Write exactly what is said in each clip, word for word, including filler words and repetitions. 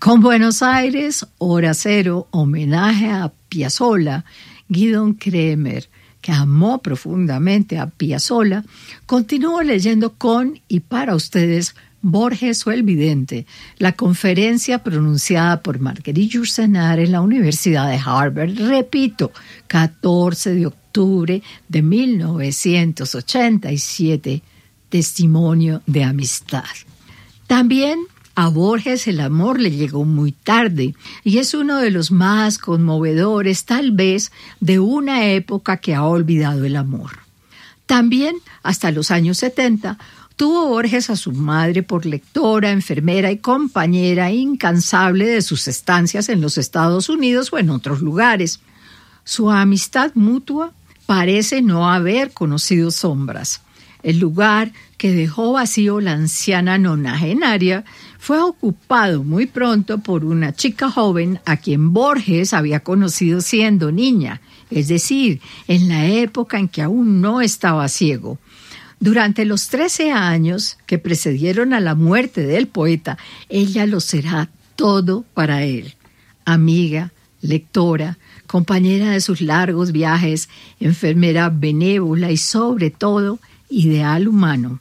Con Buenos Aires, Hora Cero, homenaje a Piazzolla, Guidon Kremer, que amó profundamente a Piazzolla, continuó leyendo con y para ustedes Borges o el Vidente, la conferencia pronunciada por Marguerite Yourcenar en la Universidad de Harvard, repito, catorce de octubre de mil novecientos ochenta y siete, testimonio de amistad. También a Borges el amor le llegó muy tarde y es uno de los más conmovedores, tal vez, de una época que ha olvidado el amor. También, hasta los años setenta, tuvo Borges a su madre por lectora, enfermera y compañera incansable de sus estancias en los Estados Unidos o en otros lugares. Su amistad mutua parece no haber conocido sombras. El lugar que dejó vacío la anciana nonagenaria fue ocupado muy pronto por una chica joven a quien Borges había conocido siendo niña, es decir, en la época en que aún no estaba ciego. Durante los trece años que precedieron a la muerte del poeta, ella lo será todo para él. Amiga, lectora, compañera de sus largos viajes, enfermera benévola y sobre todo, ideal humano.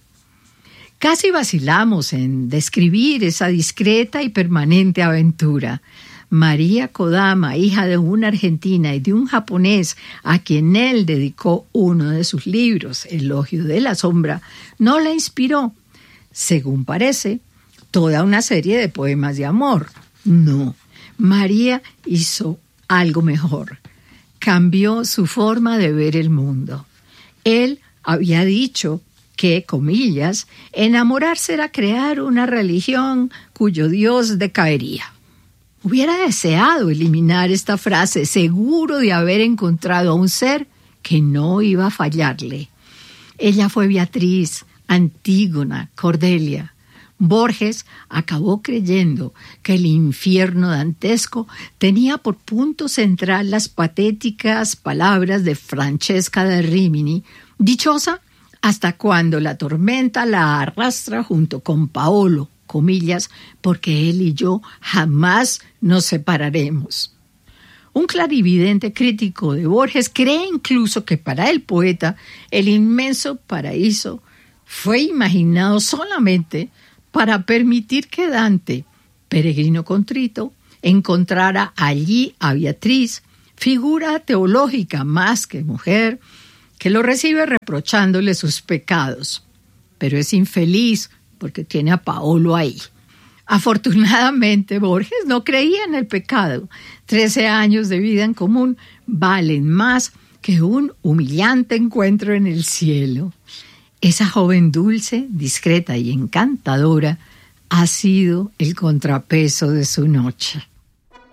Casi vacilamos en describir esa discreta y permanente aventura. María Kodama, hija de una argentina y de un japonés a quien él dedicó uno de sus libros, Elogio de la Sombra, no la inspiró, según parece, toda una serie de poemas de amor. No, María hizo algo mejor. Cambió su forma de ver el mundo. Él había dicho que, comillas, enamorarse era crear una religión cuyo Dios decaería. Hubiera deseado eliminar esta frase, seguro de haber encontrado a un ser que no iba a fallarle. Ella fue Beatriz, Antígona, Cordelia. Borges acabó creyendo que el infierno dantesco tenía por punto central las patéticas palabras de Francesca da Rimini, dichosa hasta cuando la tormenta la arrastra junto con Paolo, comillas, porque él y yo jamás nos separaremos. Un clarividente crítico de Borges cree incluso que para el poeta el inmenso paraíso fue imaginado solamente para permitir que Dante, peregrino contrito, encontrara allí a Beatriz, figura teológica más que mujer, que lo recibe reprochándole sus pecados, pero es infeliz porque tiene a Paolo ahí. Afortunadamente, Borges no creía en el pecado. Trece años de vida en común valen más que un humillante encuentro en el cielo. Esa joven dulce, discreta y encantadora ha sido el contrapeso de su noche.